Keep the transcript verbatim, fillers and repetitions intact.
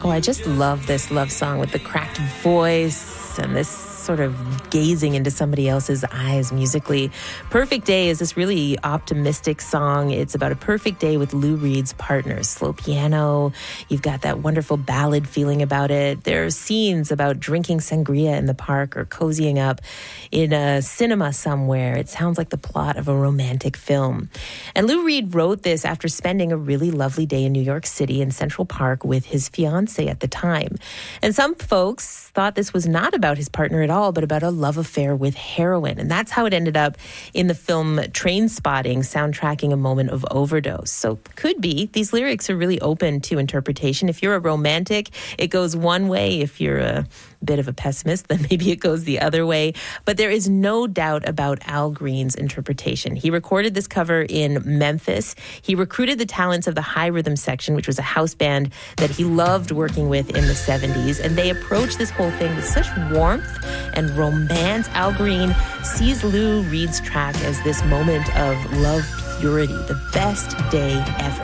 Oh, I just love this love song with the cracked voice and this sort of gazing into somebody else's eyes musically. Perfect Day is this really optimistic song. It's about a perfect day with Lou Reed's partners. Slow piano. You've got that wonderful ballad feeling about it. There are scenes about drinking sangria in the park or cozying up in a cinema somewhere. It sounds like the plot of a romantic film. And Lou Reed wrote this after spending a really lovely day in New York City in Central Park with his fiancée at the time. And some folks thought this was not about his partner at all, but about a love affair with heroin. And that's how it ended up in the film Trainspotting, soundtracking a moment of overdose. So could be. These lyrics are really open to interpretation. If you're a romantic, it goes one way. If you're a bit of a pessimist, then maybe it goes the other way. But there is no doubt about Al Green's interpretation. He recorded this cover in Memphis. He recruited the talents of the High Rhythm Section, which was a house band that he loved working with in the seventies. And they approached this whole thing with such warmth and romance. Al Green sees Lou Reed's track as this moment of love purity, the best day ever.